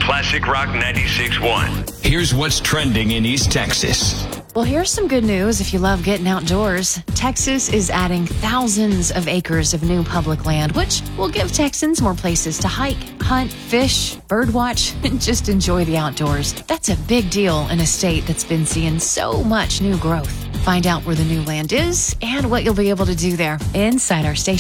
Classic Rock 96.1. Here's what's trending in East Texas. Well, here's some good news if you love getting outdoors. Texas is adding thousands of acres of new public land, which will give Texans more places to hike, hunt, fish, birdwatch, and just enjoy the outdoors. That's a big deal in a state that's been seeing so much new growth. Find out where the new land is and what you'll be able to do there inside our station.